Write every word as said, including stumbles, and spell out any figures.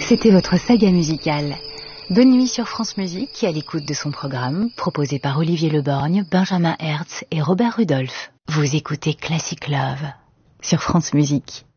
C'était votre saga musicale. Bonne nuit sur France Musique et à l'écoute de son programme, proposé par Olivier Leborgne, Benjamin Hertz et Robert Rudolph. Vous écoutez Classic Love sur France Musique.